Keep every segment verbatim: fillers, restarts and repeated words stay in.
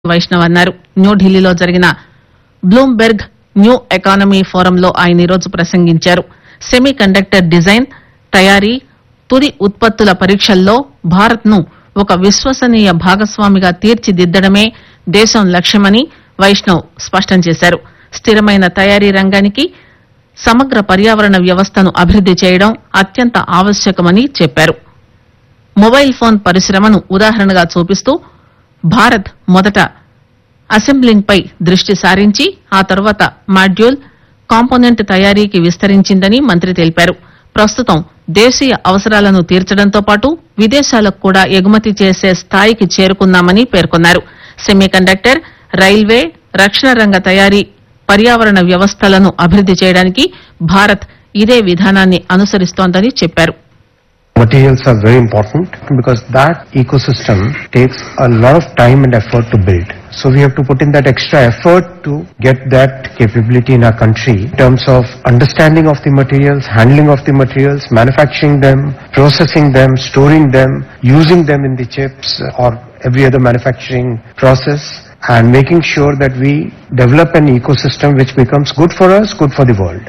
వైష్ణవ్ అన్నారు. న్యూఢిల్లీలో జరిగిన బ్లూంబెర్గ్ న్యూ ఎకానమీ ఫోరంలో ఆయన ఈరోజు ప్రసంగించారు. సెమీ కండక్టర్ డిజైన్, తయారీ, తుది ఉత్పత్తుల పరీక్షల్లో భారత్ ను ఒక విశ్వసనీయ భాగస్వామిగా తీర్చిదిద్దడమే దేశం లక్ష్యమని వైష్ణవ్ స్పష్టం చేశారు. స్థిరమైన తయారీ రంగానికి సమగ్ర పర్యావరణ వ్యవస్థను అభివృద్ది చేయడం అత్యంత ఆవశ్యకమని చెప్పారు. మొబైల్ ఫోన్ పరిశ్రమను ఉదాహరణగా చూపిస్తూ భారత్ మొదట అసెంబ్లింగ్ పై దృష్టి సారించి ఆ తర్వాత మాడ్యూల్, కాంపోనెంట్ తయారీకి విస్తరించిందని మంత్రి తెలిపారు. ప్రస్తుతం దేశీయ అవసరాలను తీర్చడంతో పాటు విదేశాలకు కూడా ఎగుమతి చేసే స్థాయికి చేరుకున్నామని పేర్కొన్నారు. సెమీ కండక్టర్, రైల్వే, రక్షణ రంగ తయారీ, పర్యావరణ వ్యవస్థలను అభివృద్ది చేయడానికి భారత్ ఇదే విధానాన్ని అనుసరిస్తోందని చెప్పారు. Materials are very important because that ecosystem takes a lot of time and effort to build. So we have to put in that extra effort to get that capability in our country in terms of understanding of the materials, handling of the materials, manufacturing them, processing them, storing them, using them in the chips or every other manufacturing process, and making sure that we develop an ecosystem which becomes good for us, good for the world.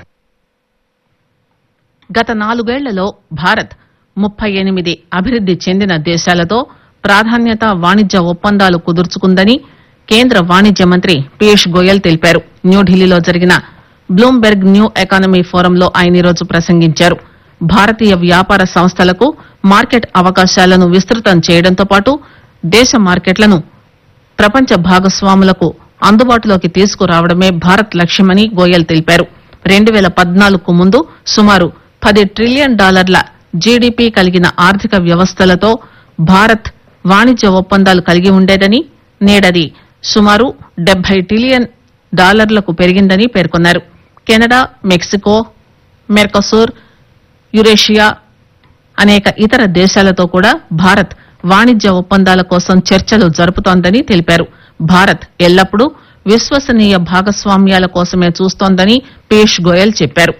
గత నాలుగేళ్లలో భారత్ ముప్పై ఎనిమిది అభివృద్ది చెందిన దేశాలతో ప్రాధాన్యత వాణిజ్య ఒప్పందాలు కుదుర్చుకుందని కేంద్ర వాణిజ్య మంత్రి పీయూష్ గోయల్ తెలిపారు. న్యూఢిల్లీలో జరిగిన బ్లూంబెర్గ్ న్యూ ఎకానమీ ఫోరంలో ఆయన ఈరోజు ప్రసంగించారు. భారతీయ వ్యాపార సంస్థలకు మార్కెట్ అవకాశాలను విస్తృతం చేయడంతో పాటు దేశ మార్కెట్లను ప్రపంచ భాగస్వాములకు అందుబాటులోకి తీసుకురావడమే భారత్ లక్ష్యమని గోయల్ తెలిపారు. రెండు పేల పద్నాలుగుకు ముందు సుమారు పది ట్రిలియన్ డాలర్ల జీడీపీ కలిగిన ఆర్థిక వ్యవస్థలతో భారత్ వాణిజ్య ఒప్పందాలు కలిగి ఉండేదని, నేడది సుమారు డెబ్బై ట్రిలియన్ డాలర్లకు పెరిగిందని పేర్కొన్నారు. కెనడా, మెక్సికో, మెర్కసూర్, యురేషియా, అనేక ఇతర దేశాలతో కూడా భారత్ వాణిజ్య ఒప్పందాల కోసం చర్చలు జరుపుతోందని తెలిపారు. భారత్ ఎల్లప్పుడూ విశ్వసనీయ భాగస్వామ్యాల కోసమే చూస్తోందని పీయూష్ గోయల్ చెప్పారు.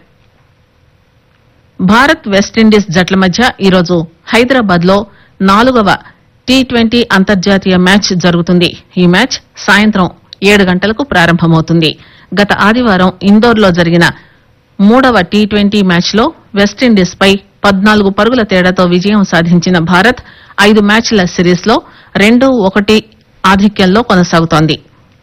భారత్ వెస్టిండీస్ జట్ల మధ్య ఈరోజు హైదరాబాద్ లో నాలుగవ టీ ట్వంటీ అంతర్జాతీయ మ్యాచ్ జరుగుతుంది. ఈ మ్యాచ్ సాయంత్రం ఏడు గంటలకు ప్రారంభమవుతుంది. గత ఆదివారం ఇందోర్ లో జరిగిన మూడవ టీ ట్వంటీ మ్యాచ్ లో వెస్టిండీస్ పై పద్నాలుగు పరుగుల తేడాతో విజయం సాధించిన భారత్ ఐదు మ్యాచ్ల సిరీస్ లో రెండు ఒకటి ఆధిక్యంలో కొనసాగుతోంది.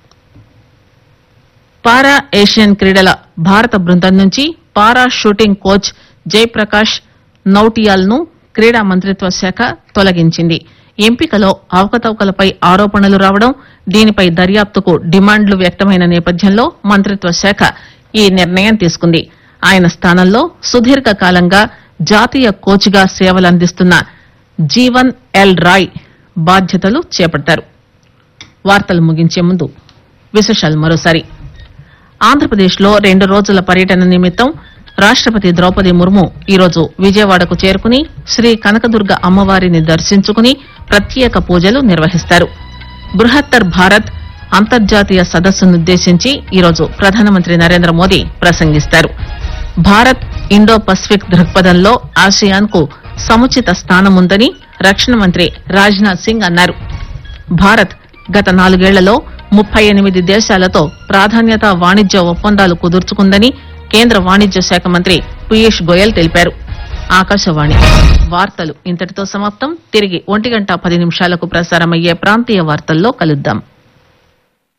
పారా ఏషియన్ క్రీడల భారత బృందం నుంచి పారా షూటింగ్ కోచ్ జయప్రకాష్ నౌటియాల్ ను క్రీడా మంత్రిత్వ శాఖ తొలగించింది. ఎంపికలో అవకతవకలపై ఆరోపణలు రావడం, దీనిపై దర్యాప్తుకు డిమాండ్లు వ్యక్తమైన నేపథ్యంలో మంత్రిత్వ శాఖ ఈ నిర్ణయం తీసుకుంది. ఆయన స్థానంలో సుదీర్ఘకాలంగా జాతీయ కోచ్ గా సేవలందిస్తున్న జీవన్ ఎల్ రాయ్ బాధ్యతలు చేపట్టారు. వార్తలు ముగించే ముందు విశేషాలు మరోసారి. ఆంధ్రప్రదేశ్ లో రెండు రోజుల పర్యటన నిమిత్తం రాష్టపతి ద్రౌపది ముర్ము ఈరోజు విజయవాడకు చేరుకుని శ్రీ కనకదుర్గ అమ్మవారిని దర్శించుకుని ప్రత్యేక పూజలు నిర్వహిస్తారు. బృహత్తర్ భారత్ అంతర్జాతీయ సదస్సునుద్దేశించి ఈరోజు ప్రధానమంత్రి నరేంద్ర మోదీ ప్రసంగిస్తారు. భారత్ ఇండో పసిఫిక్ దృక్పథంలో ఆసియాన్ కు సముచిత స్థానముందని రక్షణ మంత్రి రాజ్నాథ్ సింగ్ అన్నారు. భారత్ గత నాలుగేళ్లలో ముప్పై ఎనిమిది దేశాలతో ప్రాధాన్యత వాణిజ్య ఒప్పందాలు కుదుర్చుకుందని కేంద్ర వాణిజ్య శాఖ మంత్రి పీయూష్ గోయల్ తెలిపారు. ఆకాశవాణి వార్తలు ఇంతటితో సమాప్తం. తిరిగి ఒంటి గంట పది నిమిషాలకు ప్రసారమయ్యే ప్రాంతీయ వార్తల్లో కలుద్దాం.